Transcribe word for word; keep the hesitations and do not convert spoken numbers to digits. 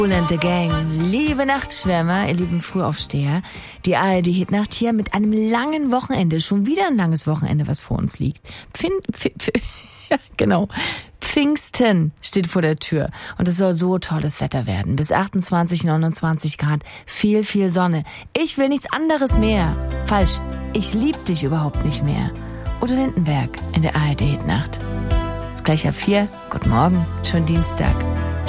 Kool and the Gang, liebe Nachtschwärmer, ihr lieben Frühaufsteher, die A R D-Hitnacht hier mit einem langen Wochenende, schon wieder ein langes Wochenende, was vor uns liegt. Pfin, Pf, Pf, ja, genau. Pfingsten steht vor der Tür und es soll so tolles Wetter werden. Bis achtundzwanzig, neunundzwanzig Grad, viel, viel Sonne. Ich will nichts anderes mehr. Falsch, ich lieb dich überhaupt nicht mehr. Udo Lindenberg in der A R D-Hitnacht. Ist gleich ab vier. Guten Morgen, schon Dienstag.